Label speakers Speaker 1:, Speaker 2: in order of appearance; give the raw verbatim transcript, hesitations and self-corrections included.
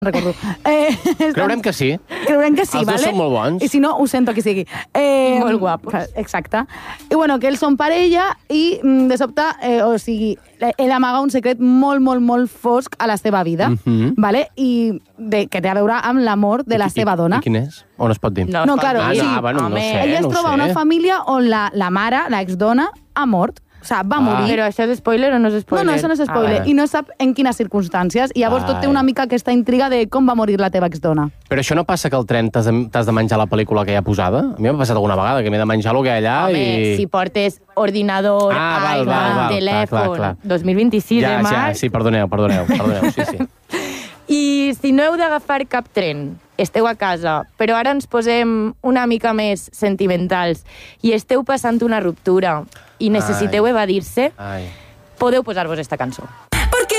Speaker 1: recordo. Eh,
Speaker 2: Creurem que sí.
Speaker 1: Creurem que sí,
Speaker 2: Els
Speaker 1: vale?
Speaker 2: dos són molt bons.
Speaker 1: I si no, ho sento qui sigui. Eh,
Speaker 3: I molt guapos.
Speaker 1: Exacte. I bueno, que ells són parella i mm, de sobte, eh, o sigui, ell amaga un secret molt, molt, molt fosc a la seva vida,
Speaker 2: Mhm.
Speaker 1: vale? I bé, que té a veure amb l'amor de la
Speaker 2: I-
Speaker 1: seva dona.
Speaker 2: I quin és? O no es pot dir?
Speaker 3: No,
Speaker 1: No,
Speaker 3: es pot
Speaker 1: claro,
Speaker 3: dir.
Speaker 1: sí.
Speaker 2: Ah, bueno, no sé.
Speaker 1: Ella es troba
Speaker 2: ho
Speaker 1: una
Speaker 2: sé.
Speaker 1: família on la, la mare, l'exdona, ha mort. O sigui, va
Speaker 2: Ah.
Speaker 1: morir.
Speaker 3: Però això és spoiler o no és
Speaker 1: No,
Speaker 3: spoiler?
Speaker 1: no, això no és spoiler.
Speaker 2: Ah,
Speaker 1: I no sap en quines circumstàncies. I llavors tot té una mica aquesta intriga de com va morir la teva exdona.
Speaker 2: Però això no passa que al tren t'has de, t'has de menjar la pel·lícula que hi ha posada? A mi m'ha passat alguna vegada que m'he de menjar el que hi ha allà
Speaker 3: Home,
Speaker 2: i...
Speaker 3: si portes ordinador,
Speaker 2: Ah, val, val, val,
Speaker 3: telèfon,
Speaker 2: clar, clar, clar.
Speaker 3: dos mil vint-i-sis,
Speaker 2: ja,
Speaker 3: eh, Marc?
Speaker 2: ja, sí, perdoneu, perdoneu, perdoneu, sí, sí.
Speaker 3: I si no heu d'agafar cap tren, esteu a casa, però ara ens posem una mica més sentimentals i esteu passant una ruptura i necessiteu
Speaker 2: Ai.
Speaker 3: evadir-se,
Speaker 2: Ai.
Speaker 3: podeu posar-vos esta cançó.